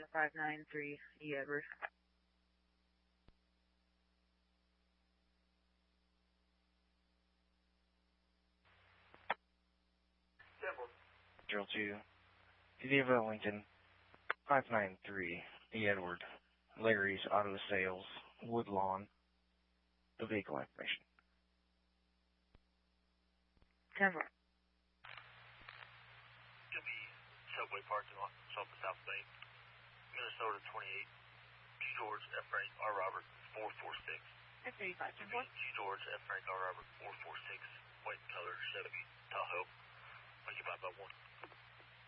593 E. Edward. Drill 2, Geneva, Lincoln, 593 E. Edward, Larry's Auto Sales, Woodlawn, the vehicle information. 10-4. Could be Subway parking lot, South Main, Minnesota 28, G. George F. Frank R. Robert 446. F-35, 10-4. G. George F. Frank R. Robert 446, white color Chevy Tahoe, occupied by 1.